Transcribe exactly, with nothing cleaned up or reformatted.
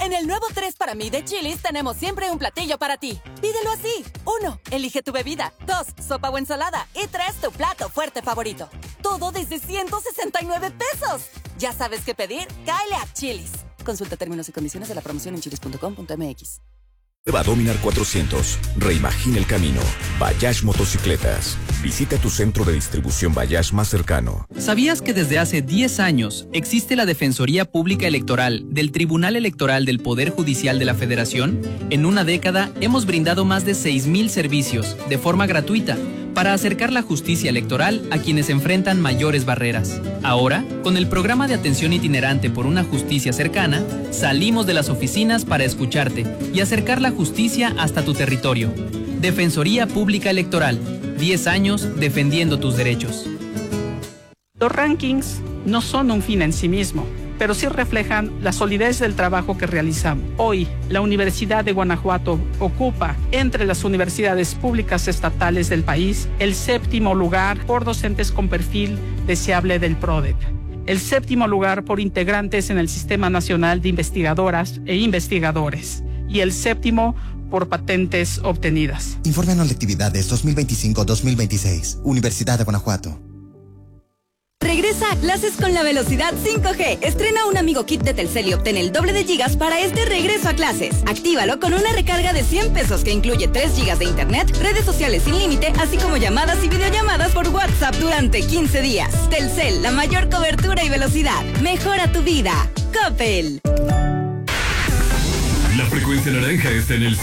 En el nuevo tres para mí de Chili's tenemos siempre un platillo para ti. Pídelo así. Uno, elige tu bebida. Dos, sopa o ensalada. Y tres, tu plato fuerte favorito. Todo desde ciento sesenta y nueve pesos. ¿Ya sabes qué pedir? Cáele a Chili's. Consulta términos y condiciones de la promoción en chilis punto com punto m x. Va a Dominar cuatrocientos. Reimagina el camino. Bayash Motocicletas. Visita tu centro de distribución Bayash más cercano. ¿Sabías que desde hace diez años existe la Defensoría Pública Electoral del Tribunal Electoral del Poder Judicial de la Federación? En una década hemos brindado más de seis mil servicios de forma gratuita para acercar la justicia electoral a quienes enfrentan mayores barreras. Ahora, con el programa de atención itinerante por una justicia cercana, salimos de las oficinas para escucharte y acercar la justicia hasta tu territorio. Defensoría Pública Electoral, diez años defendiendo tus derechos. Los rankings no son un fin en sí mismo, pero sí reflejan la solidez del trabajo que realizamos. Hoy, la Universidad de Guanajuato ocupa, entre las universidades públicas estatales del país, el séptimo lugar por docentes con perfil deseable del PRODEP, el séptimo lugar por integrantes en el Sistema Nacional de Investigadoras e Investigadores y el séptimo por patentes obtenidas. Informe anual de actividades dos mil veinticinco dos mil veintiséis, Universidad de Guanajuato. Regresa a clases con la velocidad cinco G. Estrena un amigo kit de Telcel y obtén el doble de gigas para este regreso a clases. Actívalo con una recarga de cien pesos que incluye tres gigas de internet, redes sociales sin límite, así como llamadas y videollamadas por WhatsApp durante quince días. Telcel, la mayor cobertura y velocidad. Mejora tu vida. Coppel. La frecuencia naranja está en el